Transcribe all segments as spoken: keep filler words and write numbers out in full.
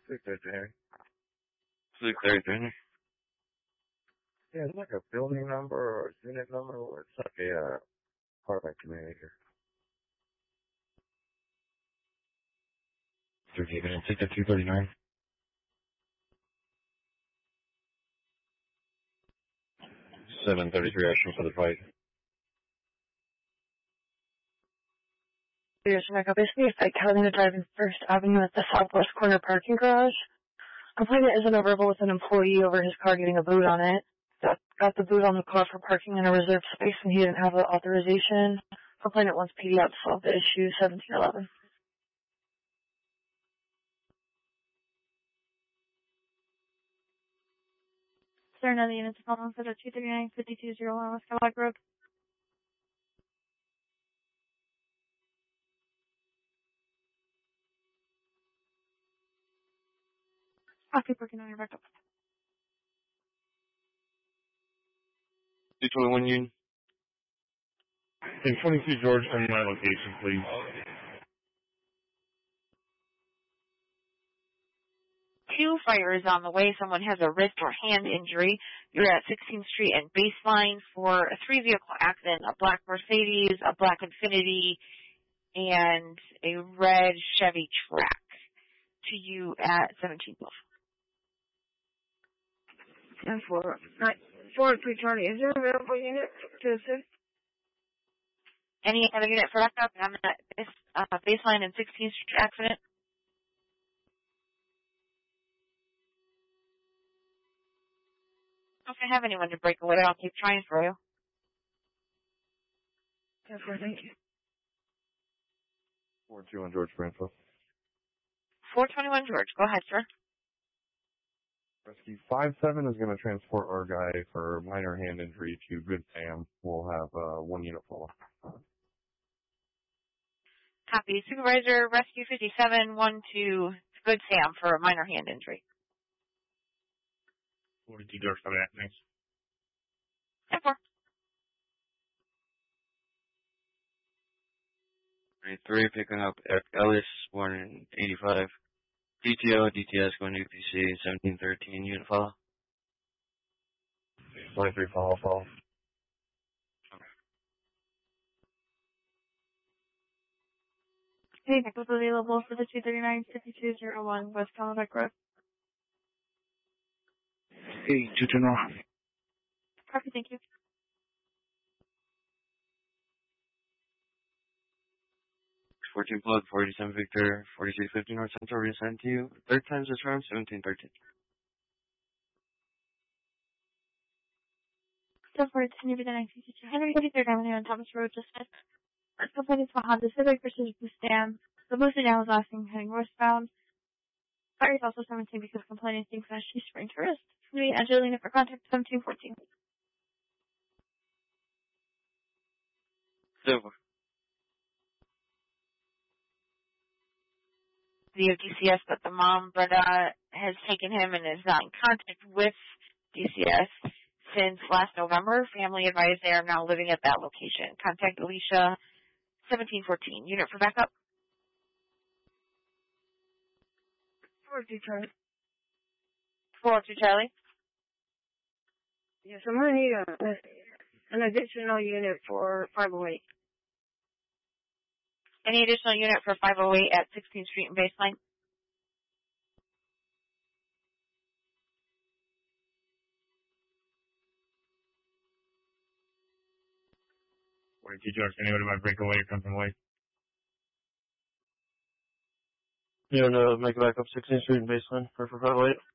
six thirty-three. six thirty-three. Yeah, it's like a building number or a unit number, or it's like a uh, part of my community here. thirty-eight minutes, six at two thirty-nine. seven thirty-three action for the fight. Here's my copy. Fight Catalina driving First Avenue at the southwest corner parking garage. Complainant is in a verbal with an employee over his car getting a boot on it. Got, got the boot on the car for parking in a reserved space and he didn't have the authorization. Complainant wants P D out to solve the issue. seventeen eleven. Sir, another unit to call on for the two thirty-nine fifty-two oh one West Cadillac Road. I'll keep working on your backup. two twenty-one Union. Hey, twenty-two George, send me my location, please. Two fires on the way. Someone has a wrist or hand injury. You're at sixteenth Street and Baseline for a three-vehicle accident, a black Mercedes, a black Infiniti, and a red Chevy Track. To you at seventeen twelve. And for four three Charlie, is there a available unit to assist? Any other unit for backup on that uh, Baseline and sixteenth Street accident? If I have anyone to break away, I'll keep trying for you. Yes, sir, thank you. four two one George Francis. four twenty-one George, go ahead, sir. Rescue five seven is going to transport our guy for minor hand injury to Good Sam. We'll have uh, one unit full. Copy. Supervisor, Rescue fifty-seven, one to Good Sam for a minor hand injury. forty-two George, for that, thanks. ten four. three picking up Eric Ellis, born in eighty-five. D T O, D T S going to U P C, seventeen thirteen, unit follow. twenty-three follow, follow. Hey, backup available for the two thirty-nine fifty-two oh one West Cadillac Road. Hey, two ten. Copy, thank you. fourteen plug, forty-seven Victor, forty-six fifty North Central, reassigned to you. Third time's this round, seventeen thirteen. Still for ten over the nine fifty-two. one fifty-third Avenue on Thomas Road, just said. Complaint is for Honda Civic versus Mustang. The Mustang now is lasting heading westbound. Fire is also seventeen because complaining thinks that she's spring tourist. Me, Angelina, for contact seventeen fourteen. Silver. The D C S, but the mom, Brenda, has taken him and is not in contact with D C S since last November. Family advised they are now living at that location. Contact Alicia, seventeen fourteen. Unit for backup. four two Charlie. four oh two Charlie. Yes, I'm going to need a, an additional unit for five oh eight. Any additional unit for five oh eight at sixteenth Street and Baseline? forty-two George, anybody might break away or come from away? Yeah, no, make it back up sixteenth Street and Baseline for five oh eight.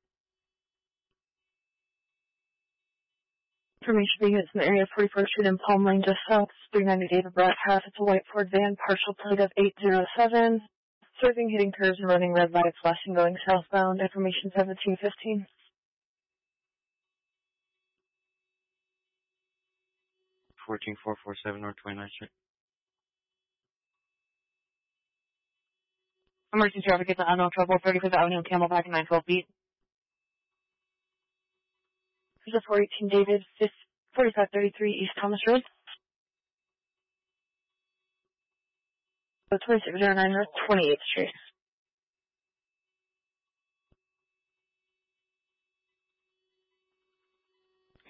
Information being it's in the area of forty-fourth Street and Palm Lane, just south, three ninety David Bratt Path. It's a white Ford van, partial plate of eight oh seven. Swerving, hitting curves, and running red lights, flashing going southbound. Information seventeen fifteen. fourteen four forty-seven North twenty-ninth Street. Emergency traffic gets an unknown trouble, thirty-fifth Avenue, Camelback, nine twelve feet. There's a four eighteen David, forty-five thirty-three East Thomas Road. twenty-six oh nine North twenty-eighth Street.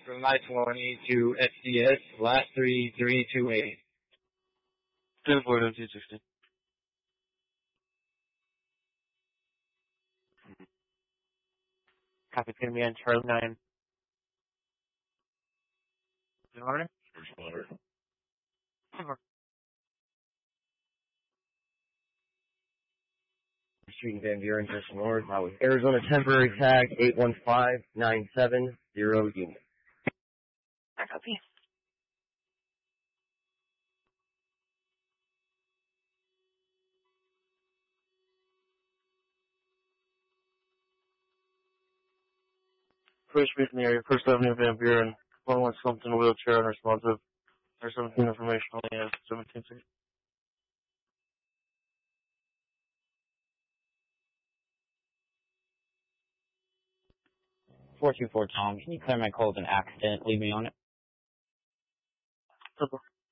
from I twenty to S D S, last three, three two eight. ten four, two sixty. Copy, it's going to be on Charlie nine. Order? First order. Over. Shooting Van Buren, First Lord. Arizona temporary tag eight one five nine seven zero unit. I copy. First street in the area, First Avenue, Van Buren. one one something wheelchair unresponsive. There's seventeen information only has seventeen six. four two four Tom, can you clear my call with an accident? Leave me on it. Simple.